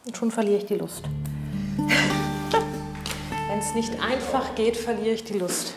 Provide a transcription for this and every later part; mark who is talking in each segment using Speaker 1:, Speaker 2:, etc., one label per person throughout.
Speaker 1: Und schon verliere ich die Lust. Wenn es nicht einfach geht, verliere ich die Lust.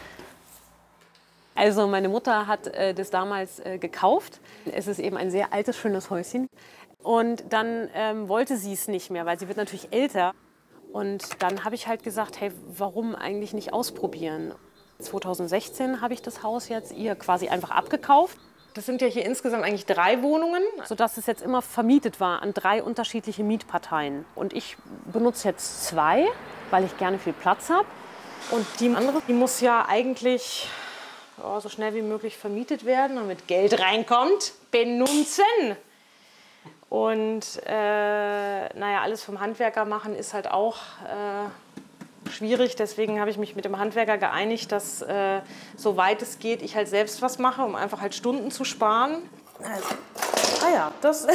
Speaker 2: Also meine Mutter hat das damals gekauft. Es ist eben ein sehr altes, schönes Häuschen. Und dann wollte sie es nicht mehr, weil sie wird natürlich älter. Und dann habe ich halt gesagt, hey, warum eigentlich nicht ausprobieren? 2016 habe ich das Haus jetzt ihr quasi einfach abgekauft.
Speaker 1: Das sind ja hier insgesamt eigentlich 3 Wohnungen.
Speaker 2: Sodass es jetzt immer vermietet war an 3 unterschiedliche Mietparteien. Und ich benutze jetzt 2, weil ich gerne viel Platz habe.
Speaker 1: Und die andere, die muss ja eigentlich so schnell wie möglich vermietet werden, damit Geld reinkommt. Benutzen! Und naja, alles vom Handwerker machen ist halt auch schwierig. Deswegen habe ich mich mit dem Handwerker geeinigt, dass soweit es geht, ich halt selbst was mache, um einfach halt Stunden zu sparen. Also, ja, das...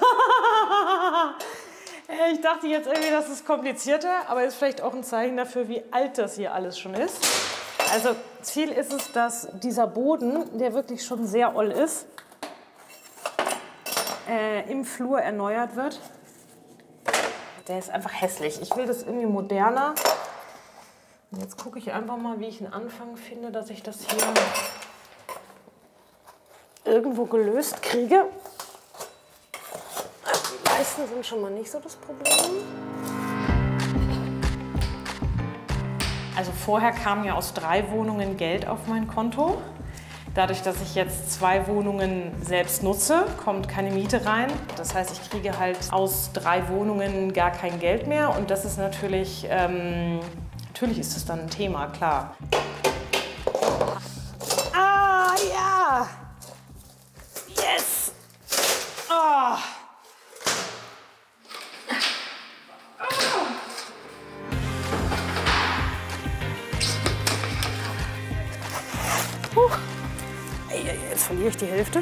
Speaker 1: Ich dachte jetzt irgendwie, das ist komplizierter, aber ist vielleicht auch ein Zeichen dafür, wie alt das hier alles schon ist. Also Ziel ist es, dass dieser Boden, der wirklich schon sehr oll ist, im Flur erneuert wird. Der ist einfach hässlich. Ich will das irgendwie moderner. Und jetzt gucke ich einfach mal, wie ich einen Anfang finde, dass ich das hier irgendwo gelöst kriege. Die meisten sind schon mal nicht so das Problem. Also vorher kam ja aus 3 Wohnungen Geld auf mein Konto. Dadurch, dass ich jetzt 2 Wohnungen selbst nutze, kommt keine Miete rein. Das heißt, ich kriege halt aus 3 Wohnungen gar kein Geld mehr. Und das ist natürlich, natürlich ist das dann ein Thema, klar. Ah, ja! Yes! Oh. Jetzt verliere ich die Hälfte.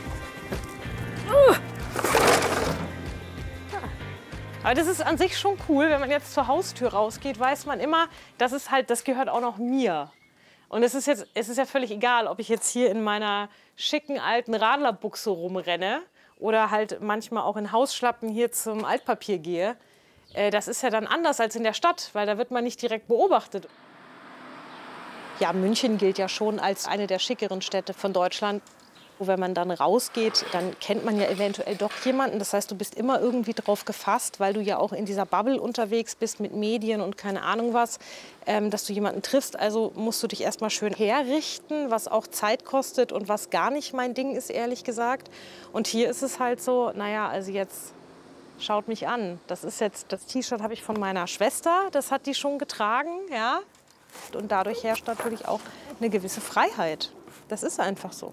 Speaker 1: Aber das ist an sich schon cool, wenn man jetzt zur Haustür rausgeht, weiß man immer, das ist halt, das gehört auch noch mir. Und es ist ja völlig egal, ob ich jetzt hier in meiner schicken alten Radlerbuchse rumrenne oder halt manchmal auch in Hausschlappen hier zum Altpapier gehe. Das ist ja dann anders als in der Stadt, weil da wird man nicht direkt beobachtet. Ja, München gilt ja schon als eine der schickeren Städte von Deutschland. Wenn man dann rausgeht, dann kennt man ja eventuell doch jemanden. Das heißt, du bist immer irgendwie drauf gefasst, weil du ja auch in dieser Bubble unterwegs bist mit Medien und keine Ahnung was, dass du jemanden triffst. Also musst du dich erstmal schön herrichten, was auch Zeit kostet und was gar nicht mein Ding ist, ehrlich gesagt. Und hier ist es halt so, naja, also jetzt schaut mich an. Das ist jetzt, das T-Shirt habe ich von meiner Schwester, das hat die schon getragen, ja. Und dadurch herrscht natürlich auch eine gewisse Freiheit. Das ist einfach so.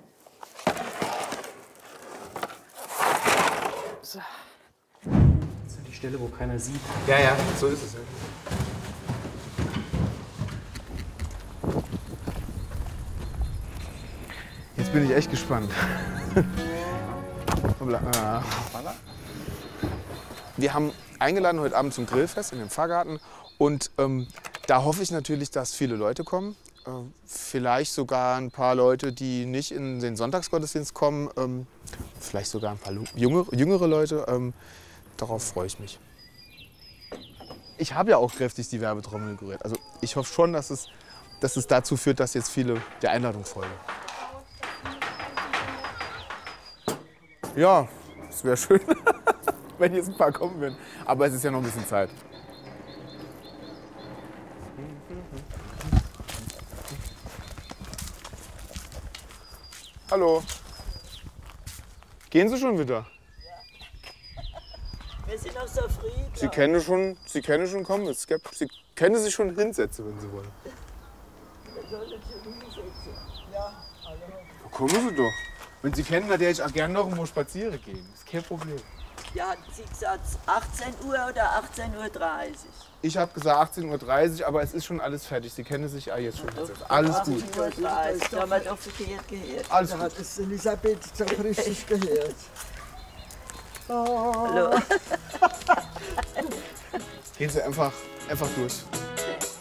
Speaker 1: So.
Speaker 3: Das ist die Stelle, wo keiner sieht.
Speaker 4: Ja, ja, so ist es. Jetzt bin ich echt gespannt. Wir haben eingeladen heute Abend zum Grillfest in den Pfarrgarten. Und da hoffe ich natürlich, dass viele Leute kommen. Vielleicht sogar ein paar Leute, die nicht in den Sonntagsgottesdienst kommen. Vielleicht sogar ein paar jüngere Leute. Darauf freue ich mich. Ich habe ja auch kräftig die Werbetrommel gerührt. Also ich hoffe schon, dass es dazu führt, dass jetzt viele der Einladung folgen. Ja, es wäre schön, wenn jetzt ein paar kommen würden. Aber es ist ja noch ein bisschen Zeit. Hallo. Gehen Sie schon wieder?
Speaker 5: Wir sind noch so früh.
Speaker 4: Sie können schon kommen. Sie können sich schon hinsetzen, wenn Sie wollen.
Speaker 5: Wir sollen schon hinsetzen. Ja, hallo.
Speaker 4: Kommen Sie doch. Wenn Sie kennen, dann hätte ich auch gerne noch mal spazieren gehen. Das ist kein Problem.
Speaker 5: Ja, hatten Sie gesagt 18 Uhr oder 18:30 Uhr?
Speaker 4: Ich habe gesagt 18:30 Uhr, aber es ist schon alles fertig. Sie kennen sich jetzt schon hinsetzen. Alles gut.
Speaker 5: 18:30 Uhr, da haben wir doch verkehrt gehört.
Speaker 4: Alles
Speaker 6: Da
Speaker 4: gut.
Speaker 6: hat es Elisabeth so richtig gehört.
Speaker 5: Hallo.
Speaker 4: Gehen Sie einfach durch.